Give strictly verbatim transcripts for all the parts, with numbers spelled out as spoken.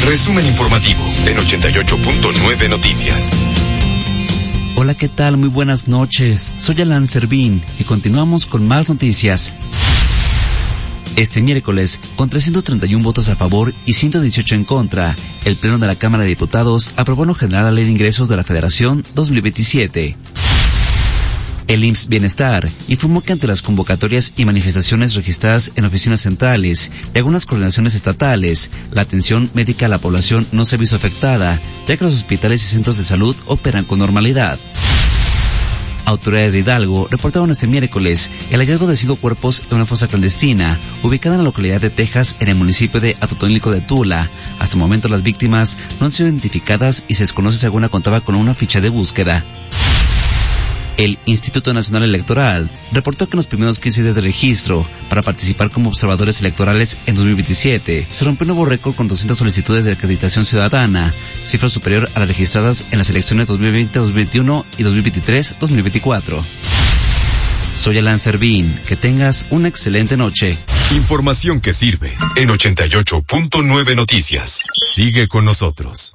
Resumen informativo en ochenta y ocho punto nueve Noticias. Hola, ¿qué tal? Muy buenas noches. Soy Alan Servín y continuamos con más noticias. Este miércoles, con trescientos treinta y uno votos a favor y ciento dieciocho en contra, el Pleno de la Cámara de Diputados aprobó en lo general la Ley de Ingresos de la Federación dos mil veintisiete. El I M S S Bienestar informó que ante las convocatorias y manifestaciones registradas en oficinas centrales y algunas coordinaciones estatales, la atención médica a la población no se ha visto afectada, ya que los hospitales y centros de salud operan con normalidad. Autoridades de Hidalgo reportaron este miércoles el hallazgo de cinco cuerpos en una fosa clandestina ubicada en la localidad de Texas, en el municipio de Atotonilco de Tula. Hasta el momento las víctimas no han sido identificadas y se desconoce si alguna contaba con una ficha de búsqueda. El Instituto Nacional Electoral reportó que en los primeros quince días de registro para participar como observadores electorales en dos mil veintisiete se rompió un nuevo récord con doscientas solicitudes de acreditación ciudadana, cifra superior a las registradas en las elecciones dos mil veinte, dos mil veintiuno y dos mil veintitrés, dos mil veinticuatro. Soy Alan Servín, que tengas una excelente noche. Información que sirve en ochenta y ocho punto nueve Noticias. Sigue con nosotros.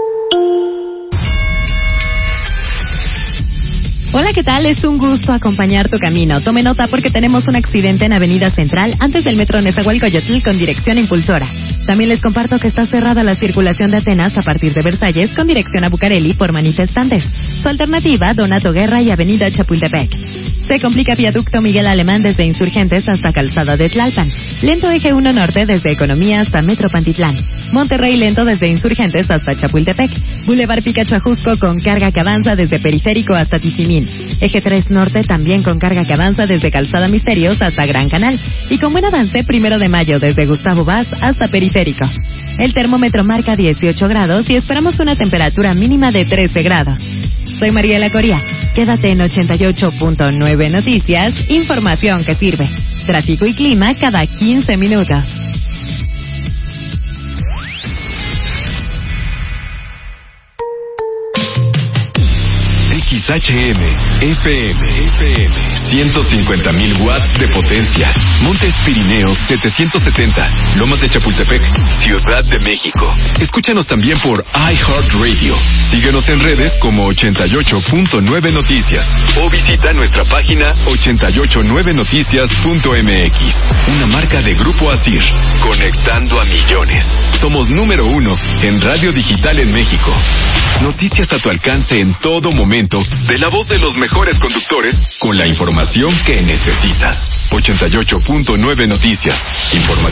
Hola, ¿qué tal? Es un gusto acompañar tu camino. Tome nota porque tenemos un accidente en Avenida Central antes del metro Nezahualcóyotl con dirección impulsora. También les comparto que está cerrada la circulación de Atenas a partir de Versalles con dirección a Bucareli por manifestantes. Su alternativa, Donato Guerra y Avenida Chapultepec. Se complica viaducto Miguel Alemán desde Insurgentes hasta Calzada de Tlalpan. Lento eje uno Norte desde Economía hasta Metro Pantitlán. Monterrey lento desde Insurgentes hasta Chapultepec. Boulevard Picacho Ajusco con carga que avanza desde Periférico hasta Tizimín. Eje tres Norte también con carga que avanza desde Calzada Misterios hasta Gran Canal. Y con buen avance Primero de Mayo desde Gustavo Vaz hasta Periférico. El termómetro marca dieciocho grados y esperamos una temperatura mínima de trece grados. Soy Mariela Coria. Quédate en ochenta y ocho punto nueve Noticias, información que sirve. Tráfico y clima cada quince minutos. X H M, F M, F M, ciento cincuenta mil watts de potencia. Montes Pirineos setecientos setenta, Lomas de Chapultepec, Ciudad de México. Escúchanos también por iHeartRadio. Síguenos en redes como ochenta y ocho punto nueve Noticias o visita nuestra página ochenta y ocho punto nueve noticias punto m x. Una marca de Grupo Asir, conectando a millones. Somos número uno en radio digital en México. Noticias a tu alcance en todo momento, de la voz de los mejores conductores, con la información que necesitas. ochenta y ocho punto nueve Noticias. Información